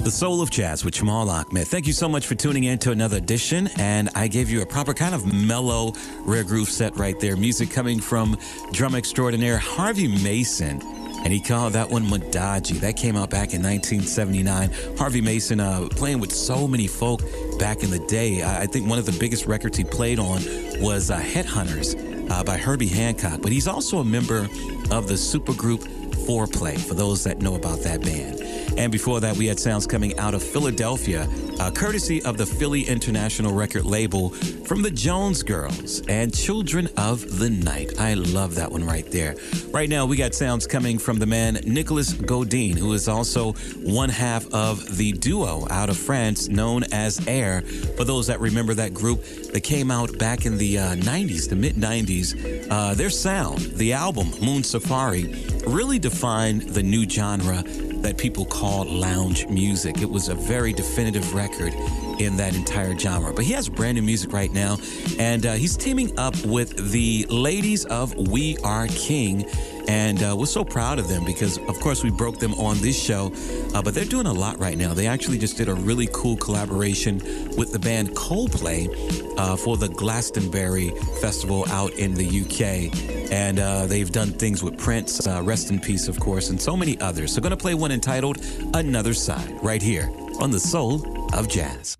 The Soul of Jazz with Jamal Ahmed. Thank you so much for tuning in to another edition. And I gave you a proper kind of mellow, rare groove set right there. Music coming from drum extraordinaire Harvey Mason. And he called that one Madaji. That came out back in 1979. Harvey Mason playing with so many folk back in the day. I think one of the biggest records he played on was Headhunters by Herbie Hancock. But he's also a member of the supergroup Foreplay, for those that know about that band. And before that, we had sounds coming out of Philadelphia, courtesy of the Philly International record label, from the Jones Girls and Children of the Night. I love that one right there. Right now, we got sounds coming from the man Nicolas Godin, who is also one half of the duo out of France known as Air. For those that remember that group that came out back in the 90s, the mid-90s, their sound, the album Moon Safari, really defined the new genre that people call lounge music. It was a very definitive record in that entire genre. But he has brand new music right now, and he's teaming up with the ladies of We Are King. And we're so proud of them because, of course, we broke them on this show, but they're doing a lot right now. They actually just did a really cool collaboration with the band Coldplay for the Glastonbury Festival out in the UK. And they've done things with Prince, rest in peace, of course, and so many others. So going to play one entitled Another Side right here on The Soul of Jazz.